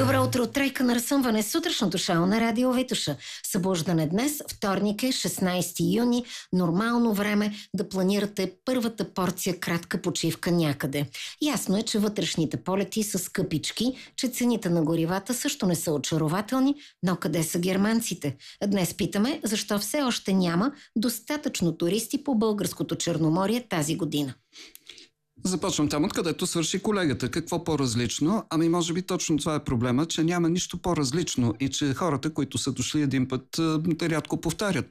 Добро утро от Тройка на разсъмване, сутрешното шоу на Радио Витуша. Събуждане днес, вторник е 16 юни, нормално време да планирате първата порция кратка почивка някъде. Ясно е, че вътрешните полети са скъпички, че цените на горивата също не са очарователни, но къде са германците? Днес питаме, защо все още няма достатъчно туристи по българското Черноморие тази година. Започвам там, откъдето свърши колегата. Какво по-различно? Ами може би точно това е проблема, че няма нищо по-различно и че хората, които са дошли един път, рядко повтарят.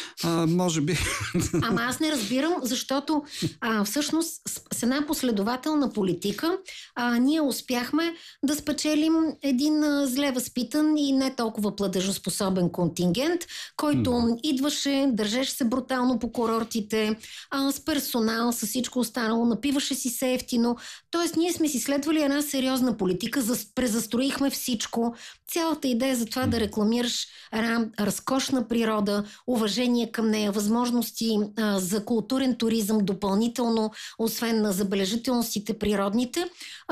Може би... Ама аз не разбирам, защото всъщност с една последователна политика ние успяхме да спечелим един зле възпитан и не толкова платежоспособен контингент, който идваше, държеше се брутално по курортите, с персонал, с всичко останало, напиваше си се ефтино. Тоест, ние сме си следвали една сериозна политика, презастроихме всичко. Цялата идея за това да рекламираш една разкошна природа, уважение към нея, възможности за културен туризъм допълнително, освен на забележителностите природните,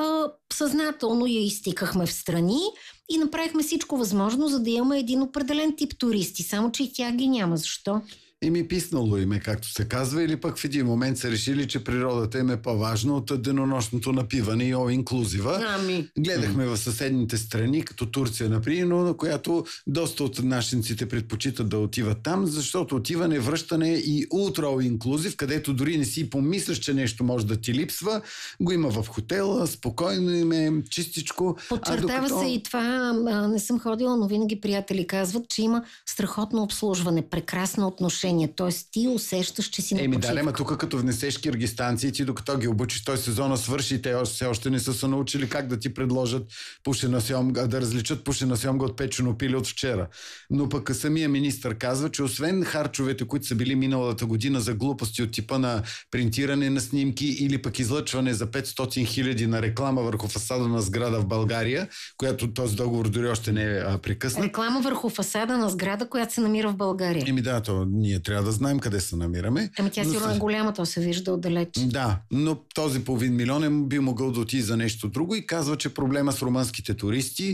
съзнателно я изтикахме в страни и направихме всичко възможно, за да имаме един определен тип туристи. Само че и тях ги няма. Защо? Писнало им е, както се казва, или пък в един момент са решили, че природата им е по-важна от денонощното напиване и all-инклюзива. Гледахме в съседните страни, като Турция, например, на която доста от нашинците предпочитат да отиват там, защото отиване, връщане и ултра all-инклюзив, където дори не си помисляш, че нещо може да ти липсва, го има в хотела, спокойно им е, чистичко. Подчертава се и това, не съм ходила, но винаги приятели казват, че има страхотно обслужване, прекрасно отношение. Тоест ти усещаш, че си на почивка. Да, тук като внесеш киргистанци, ти докато ги обучиш, той сезона свърши и те все още не са се научили как да ти предложат пушена сьомга, да различат пушена сьомга от печено пиле от вчера. Но пък самия министър казва, че освен харчовете, които са били миналата година за глупости от типа на принтиране на снимки или пък излъчване за 500 хиляди на реклама върху фасада на сграда в България, която този договор дори още не е прекъснат. Реклама върху фасада на сграда, която се намира в България. То ние трябва да знаем къде се намираме. Тя сигурно е голяма, то се вижда отдалеч. Да, но този половин милион би могъл да отиде за нещо друго и казва, че проблема с румънските туристи